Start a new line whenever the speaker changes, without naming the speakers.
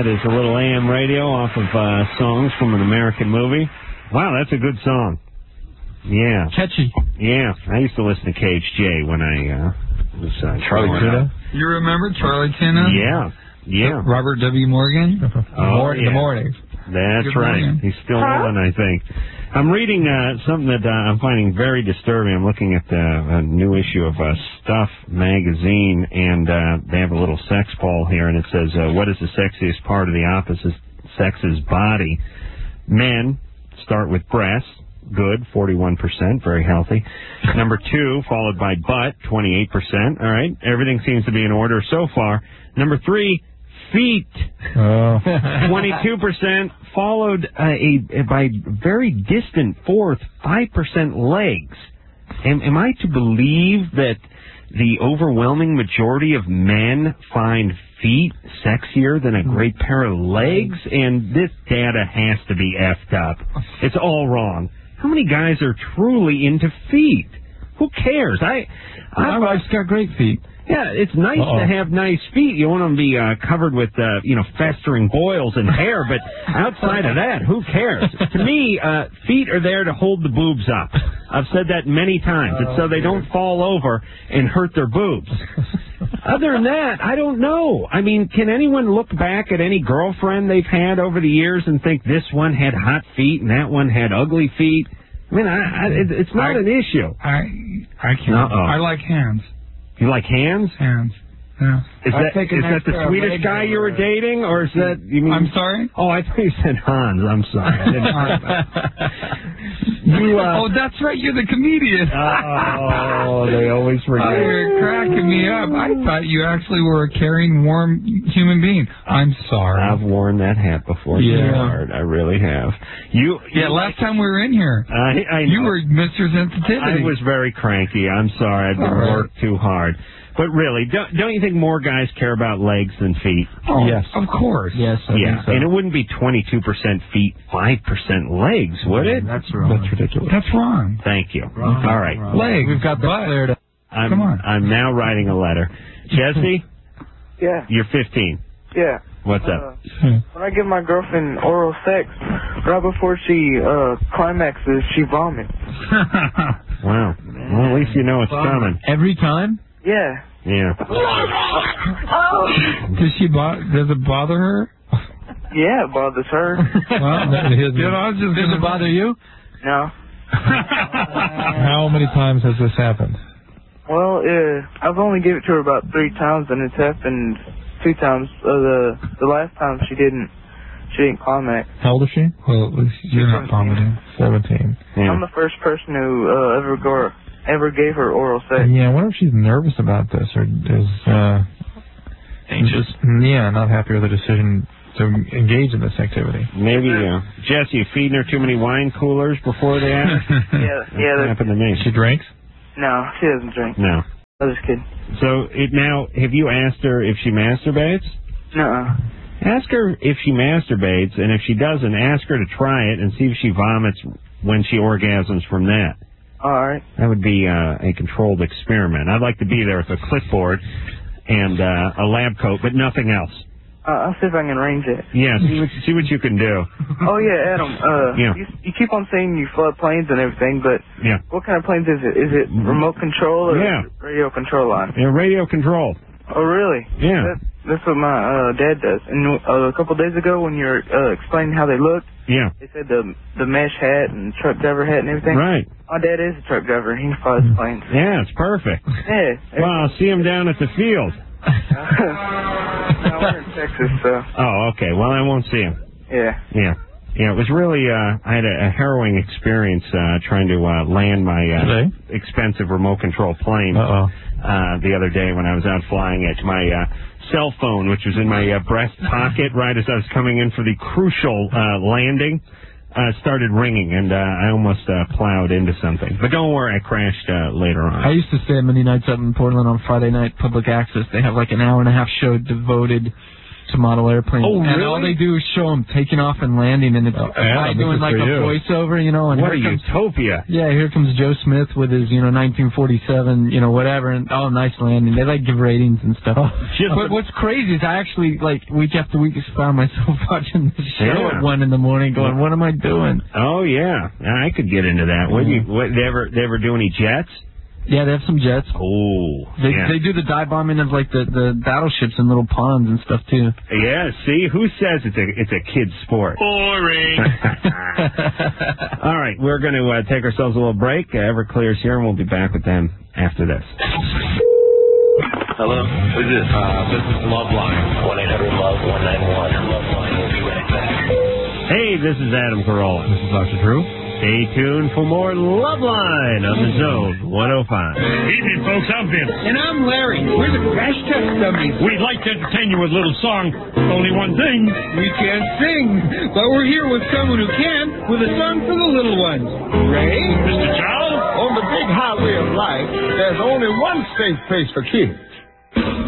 That is a little AM radio off of songs from an American movie. Wow, that's a good song. Yeah.
Catchy.
Yeah. I used to listen to KHJ when I was
Charlie Tuna?
You remember Charlie Tuna?
Yeah. Yeah.
Robert W. Morgan?
The
morning.
That's
Good
right.
morning.
He's still on, I think. I'm reading something that I'm finding very disturbing. I'm looking at a new issue of Stuff magazine, and they have a little sex poll here, and it says, what is the sexiest part of the opposite sex's body? Men start with breasts. Good, 41%, very healthy. Number 2, followed by butt, 28%. All right, everything seems to be in order so far. Number 3, feet, 22%, followed by very distant fourth, 5% legs. Am I to believe that the overwhelming majority of men find feet sexier than a great pair of legs? And this data has to be effed up. It's all wrong. How many guys are truly into feet? Who cares?
My wife's got great feet.
Yeah, it's nice to have nice feet. You want them to be covered with, festering boils and hair, but outside of that, who cares? To me, feet are there to hold the boobs up. I've said that many times. It's so they don't fall over and hurt their boobs. Other than that, I don't know. I mean, can anyone look back at any girlfriend they've had over the years and think this one had hot feet and that one had ugly feet? I mean, it's not an issue.
I can't. I like hands.
You like hands?
Hands. Yeah.
Is that the Swedish guy you were dating, or is that you mean?
I'm sorry.
Oh, I thought you said Hans. I'm sorry. I didn't
oh, that's right. You're the comedian.
Oh, they always forget.
You're cracking me up. I thought you actually were a caring, warm human being. I'm sorry.
I've worn that hat before.
Yeah,
I really have.
Last time we were in here,
I know.
You were Mr. Sensitivity.
I was very cranky. I'm sorry. I've been worked too hard. But really, don't you think more guys care about legs than feet?
Oh, yes. Of course.
Yes, I think so.
And it wouldn't be 22% feet, 5% legs, would it?
That's wrong.
That's ridiculous.
That's wrong.
Thank you.
Wrong.
All right.
Wrong.
Legs.
We've got that cleared up.
Come on.
I'm now writing a letter. Jesse?
Yeah.
You're 15.
Yeah.
What's up?
When I give my girlfriend oral sex, right before she climaxes, she vomits.
Wow. Well, at least you know it's coming.
Every time?
Yeah.
Yeah.
Does it bother her?
Yeah, it bothers her.
Does it bother you?
No.
How many times has this happened?
Well, I've only given it to her about 3 times, and it's happened 2 times. The last time she didn't climax.
How old is she?
Well, you're not vomiting.
17.
Yeah.
I'm the first person who ever gave her oral sex.
Yeah, I wonder if she's nervous about this or is
anxious.
Not happy with her decision to engage in this activity.
Maybe, Jesse, you feeding her too many wine coolers before they ask?
Yeah.
That happened to me.
She drinks?
No, she doesn't drink.
No.
I was just kidding.
So now, have you asked her if she masturbates?
Nuh-uh.
Ask her if she masturbates, and if she doesn't, ask her to try it and see if she vomits when she orgasms from that.
All right.
That would be a controlled experiment. I'd like to be there with a clipboard and a lab coat, but nothing else.
I'll see if I can arrange it.
Yeah, see what you can do.
Oh, yeah, Adam. You keep on saying you flood planes and everything, but what kind of planes is it? Is it remote control or radio control line?
Yeah, radio control.
Oh, really?
Yeah.
That's what my dad does. And a couple of days ago when you were explaining how they looked, they said the mesh hat and truck driver hat and everything.
Right.
My dad is a truck driver. He flies planes.
Yeah, it's perfect.
Yeah.
Well, I'll see him down at the field.
No, we're in Texas, so.
Oh, okay. Well, I won't see him.
Yeah.
Yeah. Yeah, it was really, I had a harrowing experience trying to land my expensive remote control plane the other day when I was out flying it. My cell phone, which was in my breast pocket right as I was coming in for the crucial landing, started ringing, and I almost plowed into something. But don't worry, I crashed later on.
I used to stay at many nights out in Portland on Friday night, public access. They have like an hour-and-a-half show devoted to model airplanes.
Oh,
And
really?
all they do is show them taking off and landing, and it's a guy doing like a voiceover, you know. And
what a
here comes,
utopia.
Yeah, here comes Joe Smith with his, 1947, whatever, and nice landing. They give ratings and stuff. But what's crazy is I actually, week after week, just found myself watching the show at 1 in the morning going, what am I doing?
Oh, yeah. I could get into that. They ever do any jets?
Yeah, they have some jets.
Oh,
They do the dive bombing of the battleships in little ponds and stuff too.
Yeah, see, who says it's a kid's sport?
Boring.
All right, we're going to take ourselves a little break. Everclear's here, and we'll be back with them after this.
Hello, who's this? This is Loveline. 1-800-LOVE-191. Loveline. We'll be right back.
Hey, this is Adam Carolla.
This is Dr. Drew.
Stay tuned for more Loveline on the Zone 105.
Evening, folks. I'm Vince.
And I'm Larry. We're the Crash Test Dummies.
We'd like to entertain you with a little song. Only one thing.
We can't sing, but we're here with someone who can, with a song for the little ones. Ray?
Mr. Charles?
On the big highway of life, there's only one safe place for kids.